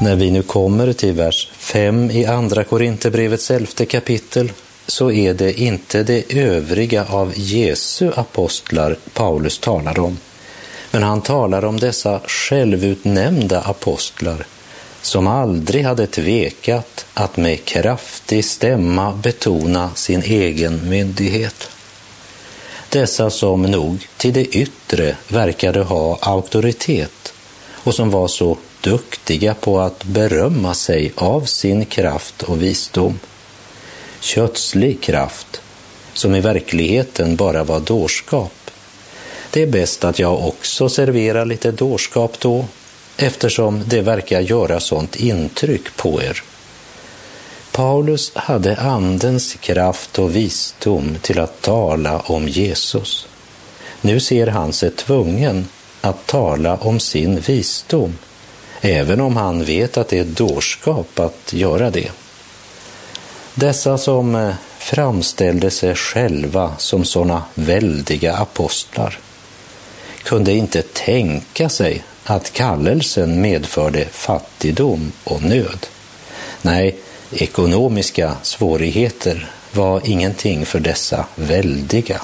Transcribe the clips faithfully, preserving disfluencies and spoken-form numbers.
När vi nu kommer till vers fem i andra Korinthierbrevets elfte kapitel så är det inte det övriga av Jesu apostlar Paulus talar om. Men han talar om dessa självutnämnda apostlar som aldrig hade tvekat att med kraftig stämma betona sin egen myndighet. Dessa som nog till det yttre verkade ha auktoritet och som var så duktiga på att berömma sig av sin kraft och visdom. Kötslig kraft som i verkligheten bara var dårskap. Det är bäst att jag också serverar lite dårskap då, eftersom det verkar göra sånt intryck på er. Paulus hade andens kraft och visdom till att tala om Jesus. Nu ser han sig tvungen att tala om sin visdom, även om han vet att det är dårskap att göra det. Dessa som framställde sig själva som sådana väldiga apostlar kunde inte tänka sig att kallelsen medförde fattigdom och nöd. Nej, ekonomiska svårigheter var ingenting för dessa väldiga.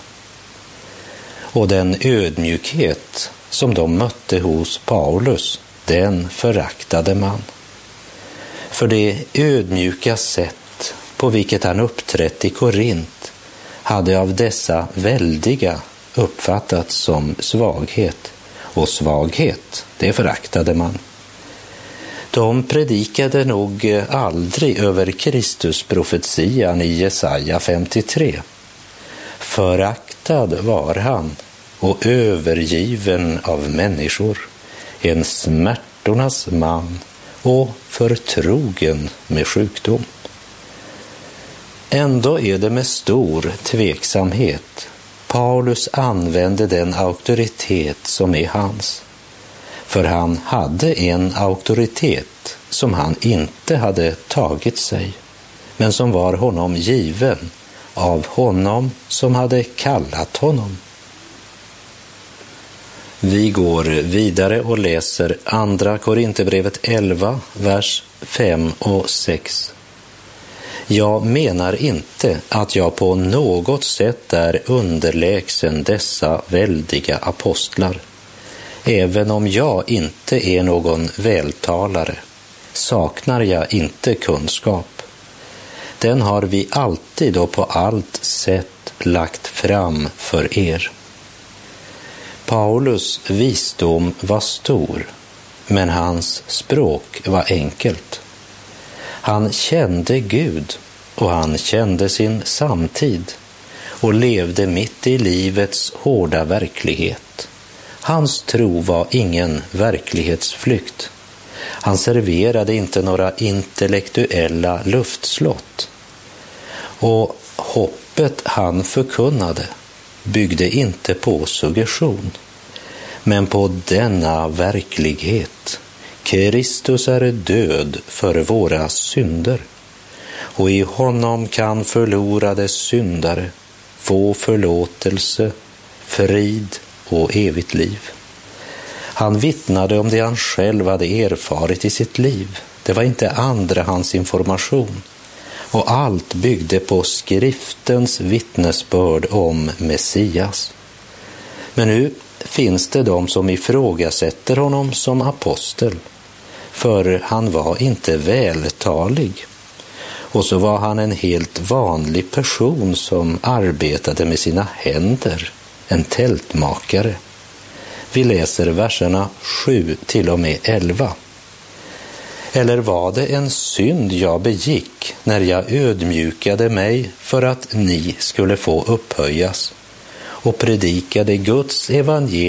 Och den ödmjukhet som de mötte hos Paulus, den föraktade man. För det ödmjuka sätt på vilket han uppträtt i Korint hade av dessa väldiga uppfattats som svaghet. Och svaghet, det föraktade man. De predikade nog aldrig över Kristusprofetian i Jesaja femtiotre. Föraktad var han och övergiven av människor, en smärtornas man och förtrogen med sjukdom. Ändå är det med stor tveksamhet Paulus använde den auktoritet som är hans. För han hade en auktoritet som han inte hade tagit sig, men som var honom given av honom som hade kallat honom. Vi går vidare och läser andra Korinthierbrevet elva, vers fem och sex. Jag menar inte att jag på något sätt är underlägsen dessa väldiga apostlar. Även om jag inte är någon vältalare, saknar jag inte kunskap. Den har vi alltid och på allt sätt lagt fram för er. Paulus visdom var stor, men hans språk var enkelt. Han kände Gud och han kände sin samtid och levde mitt i livets hårda verklighet. Hans tro var ingen verklighetsflykt. Han serverade inte några intellektuella luftslott. Och hoppet han förkunnade byggde inte på suggestion, men på denna verklighet. Kristus är död för våra synder, och i honom kan förlorade syndare få förlåtelse, frid och evigt liv. Han vittnade om det han själv hade erfarit i sitt liv. Det var inte andra hans information. Och allt byggde på skriftens vittnesbörd om Messias. Men nu finns det de som ifrågasätter honom som apostel. För han var inte vältalig. Och så var han en helt vanlig person som arbetade med sina händer. En tältmakare. Vi läser verserna sju till och med elva. Eller var det en synd jag begick när jag ödmjukade mig för att ni skulle få upphöjas och predikade Guds evangelium